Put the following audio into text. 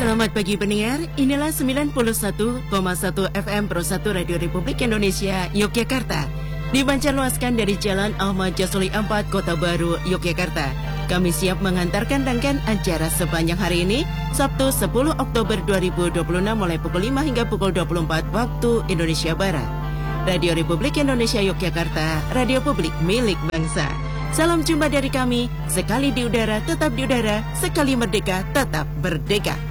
Selamat pagi pendengar, inilah 91,1 FM Pro 1 Radio Republik Indonesia, Yogyakarta. Dipancarluaskan dari Jalan Ahmad Jasuli 4, Kota Baru, Yogyakarta. Kami siap mengantarkan rangkaian acara sepanjang hari ini, Sabtu 10 Oktober 2026 mulai pukul 5 hingga pukul 24 waktu Indonesia Barat. Radio Republik Indonesia Yogyakarta, radio publik milik bangsa. Salam jumpa dari kami, sekali di udara tetap di udara, sekali merdeka tetap berdeka.